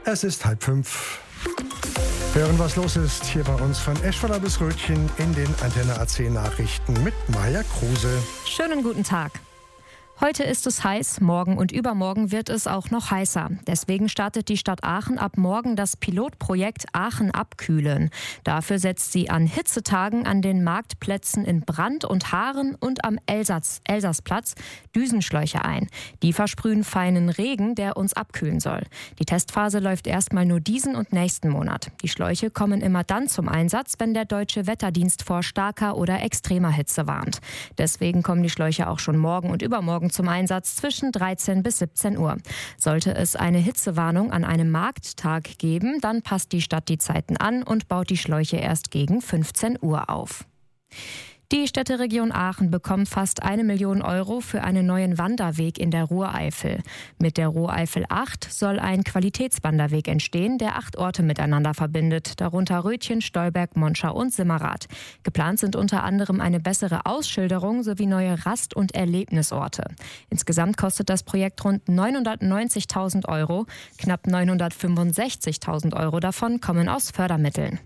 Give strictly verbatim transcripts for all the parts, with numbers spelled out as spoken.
Es ist halb fünf. Hören, was los ist hier bei uns von Eschweiler bis Rötchen in den Antenne A C Nachrichten mit Maja Kruse. Schönen guten Tag. Heute ist es heiß, morgen und übermorgen wird es auch noch heißer. Deswegen startet die Stadt Aachen ab morgen das Pilotprojekt Aachen abkühlen. Dafür setzt sie an Hitzetagen an den Marktplätzen in Brand und Haaren und am Elsass, Elsassplatz Düsenschläuche ein. Die versprühen feinen Regen, der uns abkühlen soll. Die Testphase läuft erstmal nur diesen und nächsten Monat. Die Schläuche kommen immer dann zum Einsatz, wenn der Deutsche Wetterdienst vor starker oder extremer Hitze warnt. Deswegen kommen die Schläuche auch schon morgen und übermorgen zum Einsatz zwischen dreizehn bis siebzehn Uhr. Sollte es eine Hitzewarnung an einem Markttag geben, dann passt die Stadt die Zeiten an und baut die Schläuche erst gegen fünfzehn Uhr auf. Die Städteregion Aachen bekommt fast eine Million Euro für einen neuen Wanderweg in der Ruhreifel. Mit der Ruhreifel acht soll ein Qualitätswanderweg entstehen, der acht Orte miteinander verbindet, darunter Rötchen, Stolberg, Monschau und Simmerath. Geplant sind unter anderem eine bessere Ausschilderung sowie neue Rast- und Erlebnisorte. Insgesamt kostet das Projekt rund neunhundertneunzigtausend Euro. Knapp neunhundertfünfundsechzigtausend Euro davon kommen aus Fördermitteln.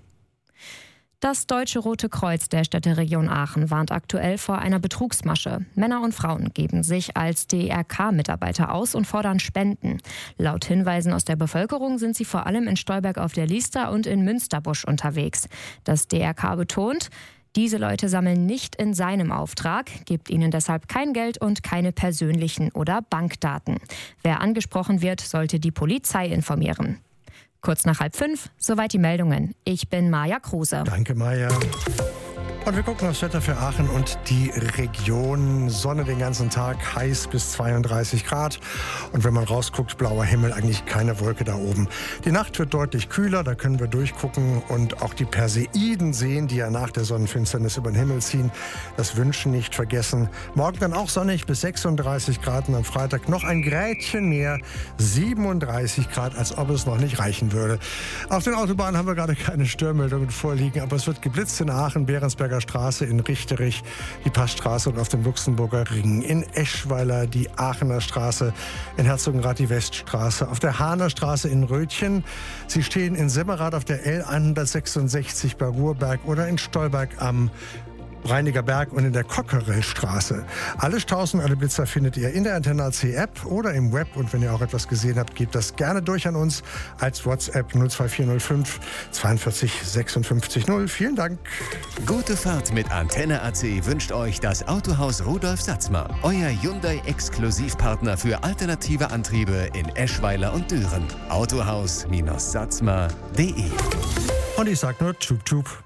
Das Deutsche Rote Kreuz der Städteregion Aachen warnt aktuell vor einer Betrugsmasche. Männer und Frauen geben sich als D R K-Mitarbeiter aus und fordern Spenden. Laut Hinweisen aus der Bevölkerung sind sie vor allem in Stolberg auf der Lister und in Münsterbusch unterwegs. Das D R K betont, diese Leute sammeln nicht in seinem Auftrag, gibt ihnen deshalb kein Geld und keine persönlichen oder Bankdaten. Wer angesprochen wird, sollte die Polizei informieren. Kurz nach halb fünf, soweit die Meldungen. Ich bin Maja Kruse. Danke, Maja. Und wir gucken aufs Wetter für Aachen und die Region. Sonne den ganzen Tag, heiß bis zweiunddreißig Grad. Und wenn man rausguckt, blauer Himmel, eigentlich keine Wolke da oben. Die Nacht wird deutlich kühler, da können wir durchgucken und auch die Perseiden sehen, die ja nach der Sonnenfinsternis über den Himmel ziehen. Das Wünschen nicht vergessen. Morgen dann auch sonnig bis sechsunddreißig Grad und am Freitag noch ein Grätchen mehr, siebenunddreißig Grad, als ob es noch nicht reichen würde. Auf den Autobahnen haben wir gerade keine Störmeldungen vorliegen, aber es wird geblitzt in Aachen, Behrensberger Straße in Richterich, die Passstraße und auf dem Luxemburger Ring. In Eschweiler die Aachener Straße, in Herzogenrath die Weststraße, auf der Hahner Straße in Rötchen. Sie stehen in Simmerath auf der L hundertsechsundsechzig bei Ruhrberg oder in Stolberg am Reiniger Berg und in der Cockerellstraße. Alle Staus und alle Blitzer findet ihr in der Antenne A C App oder im Web. Und wenn ihr auch etwas gesehen habt, gebt das gerne durch an uns als WhatsApp null zwei vier null fünf zweiundvierzig sechsundfünfzig null. Vielen Dank. Gute Fahrt mit Antenne A C wünscht euch das Autohaus Rudolf Satzmer. Euer Hyundai-Exklusivpartner für alternative Antriebe in Eschweiler und Düren. Autohaus Satzmer punkt de. Und ich sag nur Tschub Tschub.